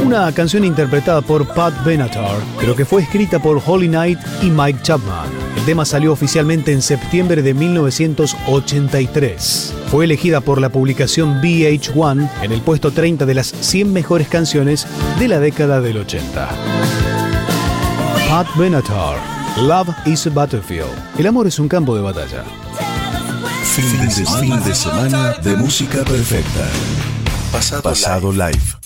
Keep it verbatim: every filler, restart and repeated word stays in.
Una canción interpretada por Pat Benatar, pero que fue escrita por Holy Night y Mike Chapman. El tema salió oficialmente en septiembre de mil novecientos ochenta y tres. Fue elegida por la publicación V H uno en el puesto treinta de las cien mejores canciones de la década del ochenta. Pat Benatar, Love is a Battlefield. El amor es un campo de batalla. Fin de, fin de semana de música perfecta. Pasado, Pasado live.